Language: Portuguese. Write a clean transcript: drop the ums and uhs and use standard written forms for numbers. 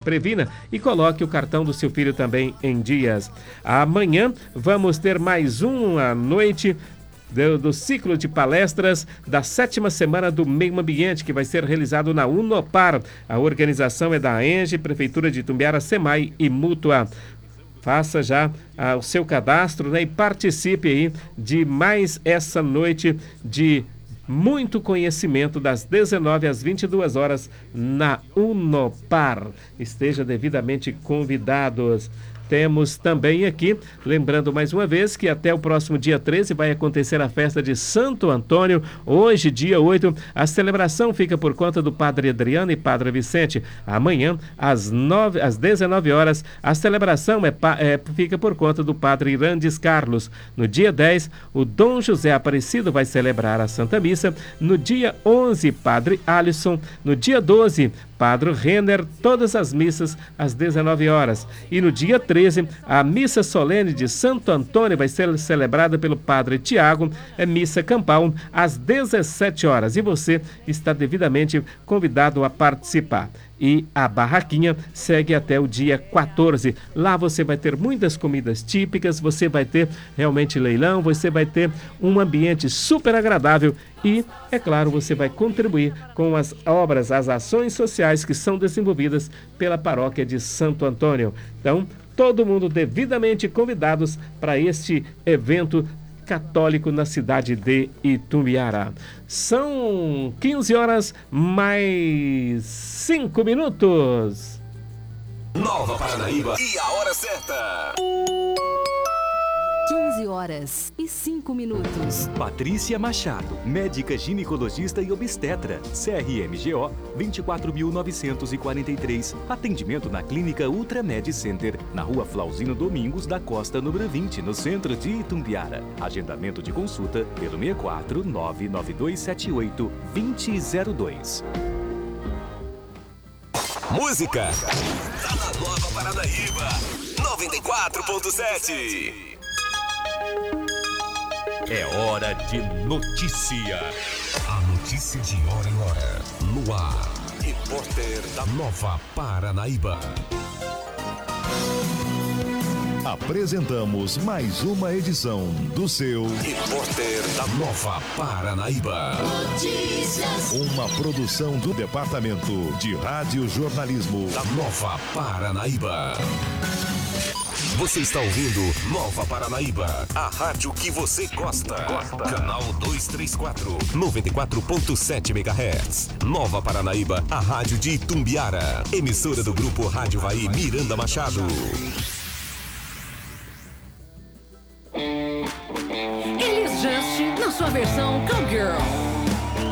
previna e coloque o cartão do seu filho também em dias. Amanhã vamos ter mais uma noite do ciclo de palestras da 7ª semana do meio ambiente, que vai ser realizado na Unopar. A organização é da ENGE, Prefeitura de Itumbiara, SEMAI e Mútua. Faça já o seu cadastro, né, e participe aí de mais essa noite de muito conhecimento das 19 às 22 horas na Unopar. Esteja devidamente convidados. Temos também aqui, lembrando mais uma vez, que até o próximo dia 13 vai acontecer a festa de Santo Antônio. Hoje, dia 8, a celebração fica por conta do Padre Adriano e Padre Vicente. Amanhã, às 19 horas, a celebração fica por conta do Padre Irandes Carlos. No dia 10, o Dom José Aparecido vai celebrar a Santa Missa. No dia 11, Padre Alisson. No dia 12, Padre Renner, todas as missas às 19 horas. E no dia 13, a missa solene de Santo Antônio vai ser celebrada pelo Padre Tiago, missa campal, às 17 horas. E você está devidamente convidado a participar. E a barraquinha segue até o dia 14. Lá você vai ter muitas comidas típicas, você vai ter realmente leilão, você vai ter um ambiente super agradável e, é claro, você vai contribuir com as obras, as ações sociais que são desenvolvidas pela paróquia de Santo Antônio. Então, todo mundo devidamente convidados para este evento católico na cidade de Itumbiara. São 15 horas mais 5 minutos. Nova Paranaíba e a hora certa. 15 horas e 5 minutos. Patrícia Machado, médica ginecologista e obstetra. CRMGO 24.943. Atendimento na Clínica Ultramed Center, na Rua Flauzino Domingos da Costa, número 20, no centro de Itumbiara. Agendamento de consulta pelo 64 99278 2002. Música tá na Nova Paranaíba 94.7. É hora de notícia. A notícia de hora em hora. No ar. Repórter da Nova Paranaíba. Apresentamos mais uma edição do seu Repórter da Nova Paranaíba. Notícias. Uma produção do Departamento de Rádio Jornalismo da Nova Paranaíba. Você está ouvindo Nova Paranaíba, a rádio que você gosta. Canal 234, 94.7 MHz. Nova Paranaíba, a rádio de Itumbiara. Emissora do Grupo Rádio Vai Miranda Machado. Elis Just na sua versão Cowgirl.